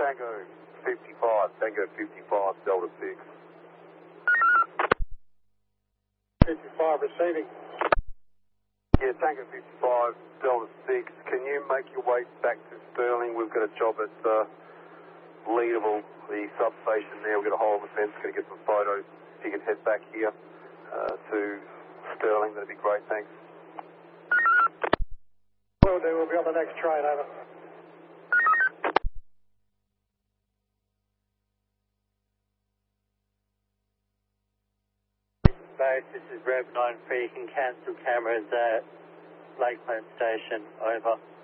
Tango 55, Tango 55, Delta 6. 55 receiving. Yeah, Tango 55, Delta 6. Can you make your way back to Stirling? We've got a job at Leadable, the substation there. We've got a hole in the fence, going to get some photos. If you can head back here to Stirling, that'd be great, thanks. Will do, we'll be on the next train, over. Base, this is Rev 93, you can cancel cameras at Lakeland Station, over.